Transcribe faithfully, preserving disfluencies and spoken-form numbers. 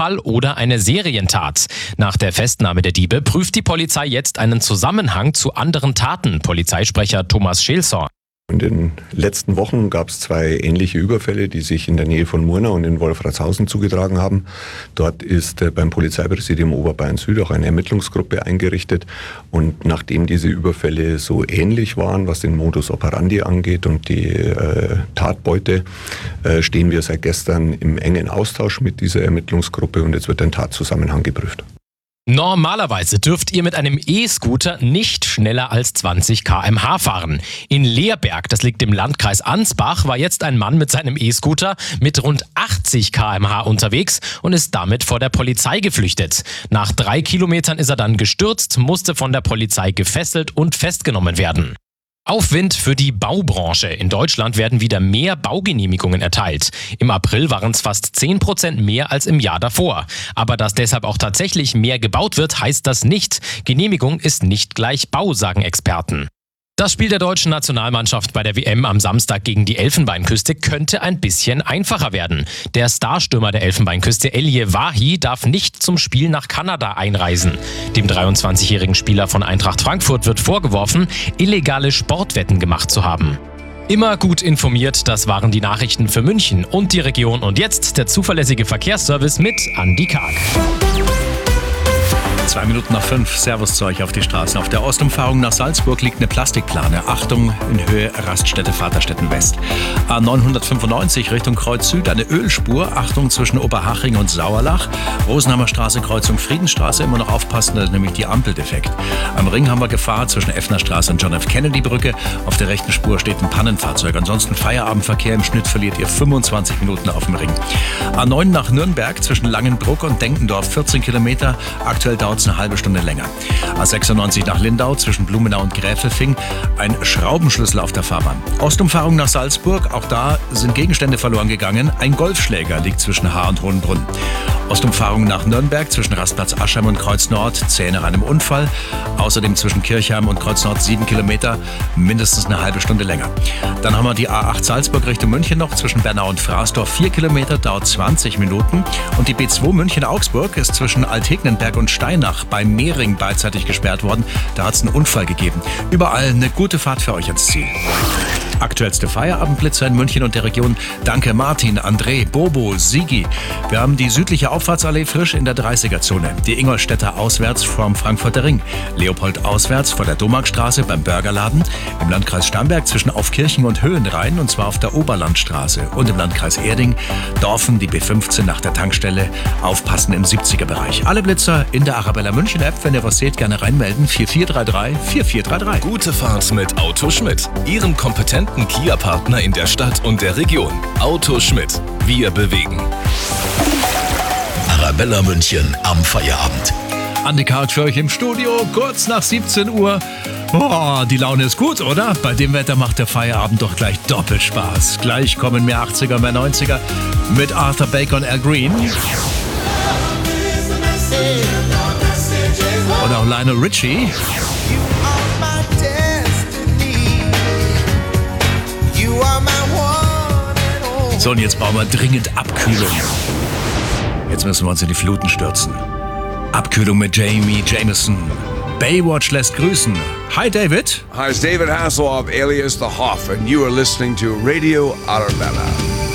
Überfall oder eine Serientat. Nach der Festnahme der Diebe prüft die Polizei jetzt einen Zusammenhang zu anderen Taten. Polizeisprecher Thomas Scheelson. In den letzten Wochen gab es zwei ähnliche Überfälle, die sich in der Nähe von Murnau und in Wolfratshausen zugetragen haben. Dort ist beim Polizeipräsidium Oberbayern Süd auch eine Ermittlungsgruppe eingerichtet. Und nachdem diese Überfälle so ähnlich waren, was den Modus operandi angeht und die äh, Tatbeute, äh, stehen wir seit gestern im engen Austausch mit dieser Ermittlungsgruppe und jetzt wird ein Tatzusammenhang geprüft. Normalerweise dürft ihr mit einem E-Scooter nicht schneller als zwanzig Kilometer pro Stunde fahren. In Leerberg, das liegt im Landkreis Ansbach, war jetzt ein Mann mit seinem E-Scooter mit rund achtzig Kilometer pro Stunde unterwegs und ist damit vor der Polizei geflüchtet. Nach drei Kilometern ist er dann gestürzt, musste von der Polizei gefesselt und festgenommen werden. Aufwind für die Baubranche. In Deutschland werden wieder mehr Baugenehmigungen erteilt. Im April waren es fast zehn Prozent mehr als im Jahr davor. Aber dass deshalb auch tatsächlich mehr gebaut wird, heißt das nicht. Genehmigung ist nicht gleich Bau, sagen Experten. Das Spiel der deutschen Nationalmannschaft bei der W M am Samstag gegen die Elfenbeinküste könnte ein bisschen einfacher werden. Der Starstürmer der Elfenbeinküste Elie Wahi darf nicht zum Spiel nach Kanada einreisen. Dem dreiundzwanzigjährigen Spieler von Eintracht Frankfurt wird vorgeworfen, illegale Sportwetten gemacht zu haben. Immer gut informiert, das waren die Nachrichten für München und die Region. Und jetzt der zuverlässige Verkehrsservice mit Andi Karg. Zwei Minuten nach fünf. Servus zu euch auf die Straßen. Auf der Ostumfahrung nach Salzburg liegt eine Plastikplane. Achtung, in Höhe Raststätte Vaterstetten West. A neunhundertfünfundneunzig Richtung Kreuz Süd, eine Ölspur. Achtung zwischen Oberhaching und Sauerlach. Rosenheimer Straße, Kreuzung Friedensstraße. Immer noch aufpassen, da ist nämlich die Ampel defekt. Am Ring haben wir Gefahr zwischen Effner Straße und John F. Kennedy Brücke. Auf der rechten Spur steht ein Pannenfahrzeug. Ansonsten Feierabendverkehr. Im Schnitt verliert ihr fünfundzwanzig Minuten auf dem Ring. A neun nach Nürnberg zwischen Langenbruck und Denkendorf. vierzehn Kilometer. Aktuell dauert es eine halbe Stunde länger. A sechsundneunzig nach Lindau zwischen Blumenau und Gräfelfing. Ein Schraubenschlüssel auf der Fahrbahn. Ostumfahrung nach Salzburg. Auch da sind Gegenstände verloren gegangen. Ein Golfschläger liegt zwischen Haar und Hohenbrunn. Ostumfahrung nach Nürnberg zwischen Rastplatz Aschheim und Kreuz Nord. Zähne nach einem Unfall. Außerdem zwischen Kirchheim und Kreuz Nord sieben Kilometer. Mindestens eine halbe Stunde länger. Dann haben wir die A acht Salzburg Richtung München noch. Zwischen Bernau und Fraßdorf vier Kilometer. Dauert zwanzig Minuten. Und die B zwei München-Augsburg ist zwischen Altegnenberg und Steinach bei Mehring beidseitig gesperrt worden. Da hat es einen Unfall gegeben. Überall eine gute Fahrt für euch ins Ziel. Aktuellste Feierabendblitzer in München und der Region. Danke Martin, André, Bobo, Sigi. Wir haben die südliche Auffahrtsallee frisch in der dreißiger-Zone. Die Ingolstädter auswärts vom Frankfurter Ring. Leopold auswärts vor der Domarkstraße beim Burgerladen. Im Landkreis Starnberg zwischen Aufkirchen und Höhenrhein und zwar auf der Oberlandstraße. Und im Landkreis Erding, Dorfen, die B fünfzehn nach der Tankstelle. Aufpassen im siebziger-Bereich. Alle Blitzer in der Arabella München-App. Wenn ihr was seht, gerne reinmelden. vier vier drei drei vier vier drei drei. Gute Fahrt mit Auto Schmidt. Ihrem kompetenten Kia-Partner in der Stadt und der Region. Auto Schmidt. Wir bewegen. Arabella München am Feierabend. Andi Karg für euch im Studio, kurz nach siebzehn Uhr. Oh, die Laune ist gut, oder? Bei dem Wetter macht der Feierabend doch gleich doppelt Spaß. Gleich kommen mehr achtziger, mehr neunziger mit Arthur Baker und Al Green. Und auch Lionel Richie. So, und jetzt brauchen wir dringend Abkühlung. Jetzt müssen wir uns in die Fluten stürzen. Abkühlung mit Jamie Jameson. Baywatch lässt grüßen. Hi David. Hi, it's David Hasselhoff, alias The Hoff, and you are listening to Radio Arabella.